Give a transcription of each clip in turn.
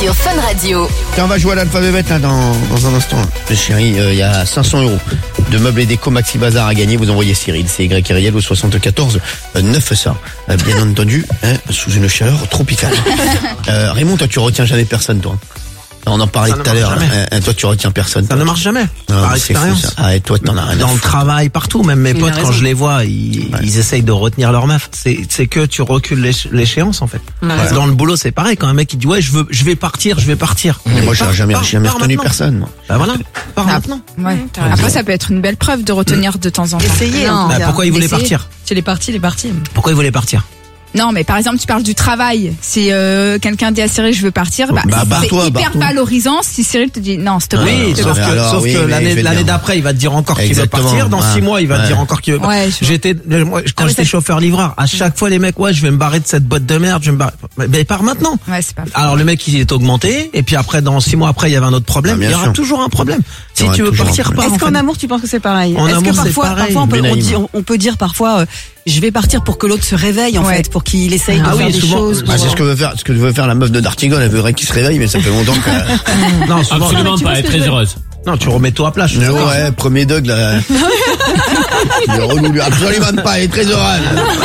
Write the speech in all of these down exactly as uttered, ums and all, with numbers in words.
sur Fun Radio. Tiens, on va jouer à l'alphabet bête là, dans, dans un instant. Le chéri, il euh, y a cinq cents euros de meubles et déco Maxi Bazar à gagner. Vous envoyez Cyril, c'est Y R I L au soixante-quatorze neuf ça. Euh, bien entendu, hein, sous une chaleur tropicale. Euh, Raymond, toi tu retiens jamais personne, toi. On en parlait tout à l'heure. Hein, toi tu retiens personne. Ça toi. ne marche jamais. Non, par c'est expérience. fou, ça. Ah, et toi t'en as rien. Dans à le foutre. travail, partout, même mes Il potes a quand raison. je les vois, ils, Ouais. ils essayent de retenir leur meuf. C'est c'est que tu recules l'éche- l'échéance en fait. Ouais. Dans le boulot, c'est pareil. Quand un mec il dit ouais, je veux, je vais partir, je vais partir. Mais moi j'ai Pars, jamais, pars, j'ai jamais pars retenu maintenant. personne. Moi. Bah voilà. Pars Ah, maintenant. Ouais. Après, ça peut être une belle preuve de retenir de temps en temps. Essayer. Non. Bah, pourquoi il voulait Essayer. partir Si elle est partie, elle est partie. Pourquoi il voulait partir Non, mais par exemple, tu parles du travail. Si euh, quelqu'un dit à Cyril, je veux partir, bah, Bah, c'est barre-toi, hyper barre-toi. valorisant si Cyril te dit non, s'il te plaît. Ouais, Oui, je te sauf pars. que, alors, sauf oui, que mais je l'année vais l'année dire. d'après, il va te dire encore qu'il veut Exactement. partir. Dans Ouais. six mois, il va te Ouais. dire encore qu'il veut Ouais, partir. je vois. J'étais, moi, quand j'étais chauffeur-livreur, à chaque fois les mecs, ouais, je vais me barrer de cette boîte de merde, je vais me barrer. Mais mais pars maintenant. Ouais, c'est pas faux. Alors le mec il est augmenté et puis après dans six mois après il y avait un autre problème. Ah, bien il y aura sûr. toujours un problème. Il y Si aura tu veux toujours un partir, problème. pars. Est-ce en qu'en fait. amour, tu penses que c'est pareil? En Est-ce amour, que c'est parfois, pareil. parfois on peut, on Benaïm. dit- on- on peut dire parfois, euh, je vais partir pour que l'autre se réveille en Ouais. fait, pour qu'il essaye de Ah faire oui, des souvent- choses. Ah, c'est ce que veut faire, ce que veut faire la meuf de Dartigol. Elle voudrait qu'il se réveille, mais ça fait longtemps que. Non, souvent- Absolument tu vois pas, ce elle est que très je veux heureuse. non, tu remets tout à plat. je suis Mais d'accord. ouais, premier dog là. Le relou lui absolument pas, elle est très heureuse.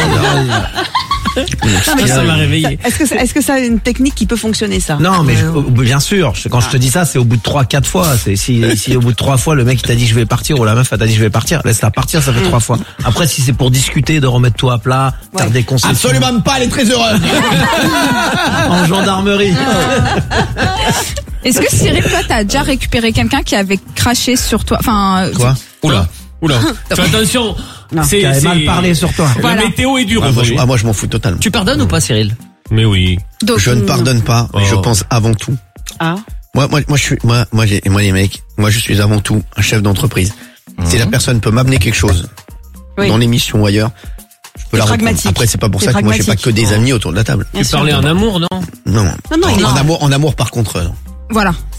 Ça m'a réveillé. Est-ce que, c'est- est-ce que ça a une technique qui peut fonctionner ça? Non, mais je- au- bien sûr. je- Quand je te dis ça, c'est au bout de trois, quatre fois. C'est si, si au bout de trois fois le mec il t'a dit je vais partir ou la meuf elle t'a dit je vais partir, laisse-la partir, ça fait trois fois. Après si c'est pour discuter, de remettre tout à plat, faire Ouais. des concessions Absolument pas, elle est très heureuse. en gendarmerie. Est-ce que Cyril, toi, t'as déjà récupéré quelqu'un qui avait craché sur toi? Enfin, euh, Quoi? Oula, oula. Fais attention. C'est Qui avait c'est- mal parlé sur toi. La Voilà. météo est dure Ah, moi, je, aujourd'hui. ah, moi, je m'en fous totalement. Tu pardonnes ou pas, Cyril? Mais oui. donc, Je ne pardonne pas, mais je Oh. pense avant tout. Ah. Moi, moi, moi, je suis, moi, moi, j'ai, moi, les mecs, moi, je suis avant tout un chef d'entreprise. Si la personne peut m'amener quelque chose, Oui. dans l'émission ou ailleurs, je peux C'est la reprendre. pragmatique. Après, c'est pas pour C'est ça que moi, j'ai pas pragmatique. que des amis autour de la table. Bien Tu sûr. parlais en amour, non? Non. Non, non, il est- en amour, en amour, par contre, euh, non. voilà.